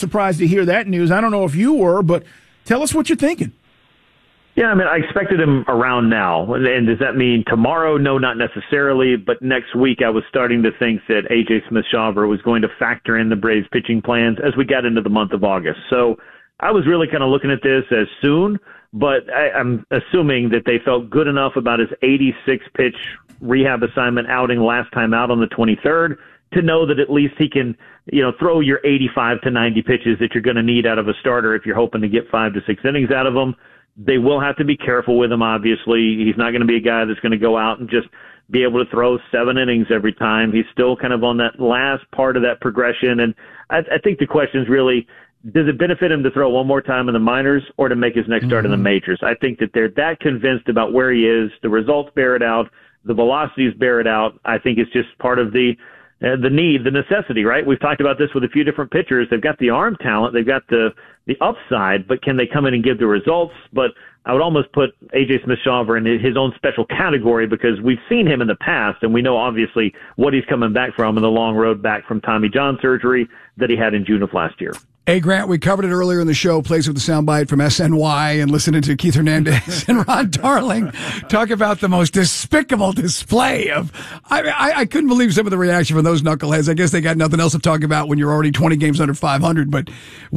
surprised to hear that news. I don't know if you were, but tell us what you're thinking. Yeah, I mean, I expected him around now. And does that mean tomorrow? No, not necessarily. But next week, I was starting to think that A.J. Smith-Shawver was going to factor in the Braves' pitching plans as we got into the month of August. So I was really kind of looking at this as soon, but I'm assuming that they felt good enough about his 86-pitch rehab assignment outing last time out on the 23rd to know that at least he can, throw your 85 to 90 pitches that you're going to need out of a starter if you're hoping to get 5 to 6 innings out of him. They will have to be careful with him, obviously. He's not going to be a guy that's going to go out and just be able to throw 7 innings every time. He's still kind of on that last part of that progression. And I think the question is really, does it benefit him to throw one more time in the minors or to make his next start in the majors? I think that they're that convinced about where he is. The results bear it out. The velocities bear it out. I think it's just part of the need, the necessity, right? We've talked about this with a few different pitchers. They've got the arm talent. They've got the upside, but can they come in and give the results? But I would almost put A.J. Smith-Shawver in his own special category because we've seen him in the past, and we know obviously what he's coming back from in the long road back from Tommy John surgery that he had in June of last year. Hey, Grant, we covered it earlier in the show, plays with the soundbite from SNY and listening to Keith Hernandez and Ron Darling talk about the most despicable display of, I couldn't believe some of the reaction from those knuckleheads. I guess they got nothing else to talk about when you're already 20 games under 500, but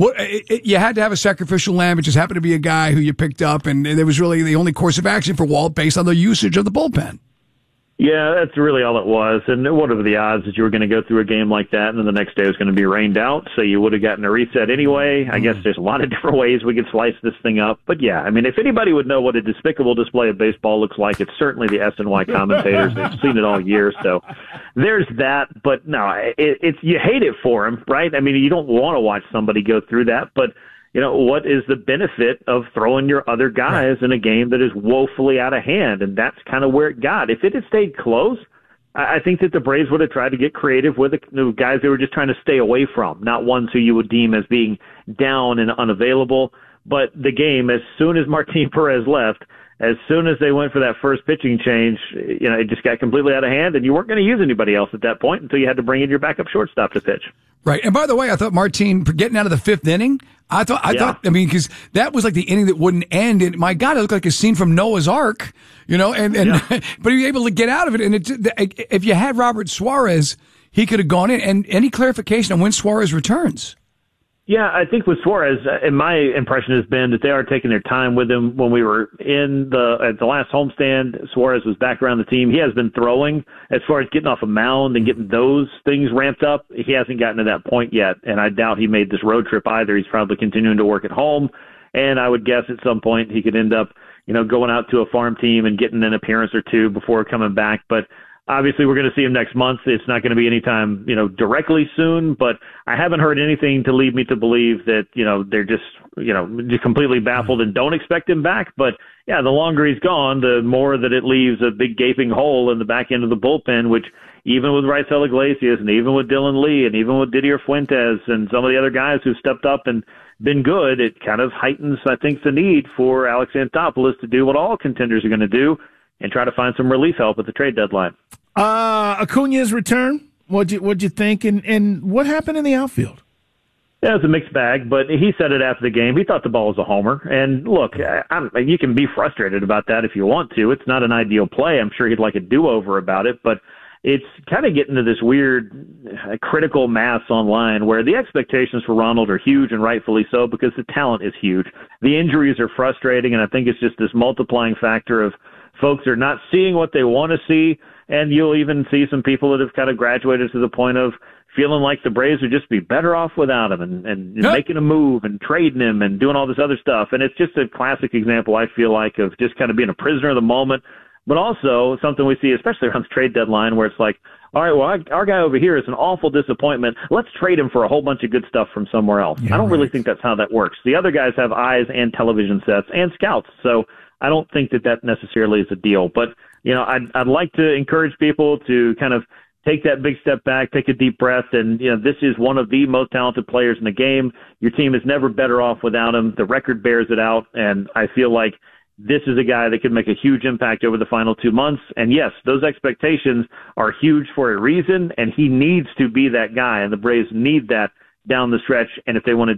you had to have a sacrificial lamb. It just happened to be a guy who you picked up, and it was really the only course of action for Walt based on the usage of the bullpen. Yeah, that's really all it was. And what are the odds that you were going to go through a game like that and then the next day it was going to be rained out? So you would have gotten a reset anyway. I guess there's a lot of different ways we could slice this thing up. But yeah, I mean, if anybody would know what a despicable display of baseball looks like, it's certainly the SNY commentators. They've seen it all year. So there's that. But no, it's you hate it for them, right? I mean, you don't want to watch somebody go through that. But what is the benefit of throwing your other guys in a game that is woefully out of hand? And that's kind of where it got. If it had stayed close, I think that the Braves would have tried to get creative with the guys they were just trying to stay away from, not ones who you would deem as being down and unavailable. But the game, as soon as Martin Perez left, as soon as they went for that first pitching change, it just got completely out of hand, and you weren't going to use anybody else at that point until you had to bring in your backup shortstop to pitch. Right. And by the way, I thought Martin getting out of the 5th inning, I thought, because that was like the inning that wouldn't end. And my God, it looked like a scene from Noah's Ark, but he was able to get out of it. And if you had Robert Suarez, he could have gone in. And any clarification on when Suarez returns? Yeah, I think with Suarez, and my impression has been that they are taking their time with him. When we were at the last homestand, Suarez was back around the team. He has been throwing. As far as getting off a mound and getting those things ramped up, he hasn't gotten to that point yet, and I doubt he made this road trip either. He's probably continuing to work at home, and I would guess at some point he could end up, going out to a farm team and getting an appearance or two before coming back. But obviously, we're going to see him next month. It's not going to be anytime, directly soon, but I haven't heard anything to lead me to believe that, they're just completely baffled and don't expect him back. But yeah, the longer he's gone, the more that it leaves a big gaping hole in the back end of the bullpen, which even with Raisel Iglesias and even with Dylan Lee and even with Didier Fuentes and some of the other guys who've stepped up and been good, it kind of heightens, I think, the need for Alex Anthopoulos to do what all contenders are going to do and try to find some relief help at the trade deadline. Acuna's return, what'd you think, and what happened in the outfield? Yeah, it's a mixed bag, but he said it after the game. He thought the ball was a homer. And look, you can be frustrated about that if you want to. It's not an ideal play. I'm sure he'd like a do-over about it, but it's kind of getting to this weird critical mass online where the expectations for Ronald are huge, and rightfully so, because the talent is huge. The injuries are frustrating, and I think it's just this multiplying factor of folks are not seeing what they want to see, and you'll even see some people that have kind of graduated to the point of feeling like the Braves would just be better off without him and making a move and trading him and doing all this other stuff. And it's just a classic example, I feel like, of just kind of being a prisoner of the moment, but also something we see, especially around the trade deadline, where it's like, all right, well, our guy over here is an awful disappointment. Let's trade him for a whole bunch of good stuff from somewhere else. Yeah, I don't really think that's how that works. The other guys have eyes and television sets and scouts, so I don't think that necessarily is a deal. But, I'd like to encourage people to kind of take that big step back, take a deep breath, and, this is one of the most talented players in the game. Your team is never better off without him. The record bears it out, and I feel like this is a guy that could make a huge impact over the final 2 months. And yes, those expectations are huge for a reason, and he needs to be that guy, and the Braves need that down the stretch. And if they want to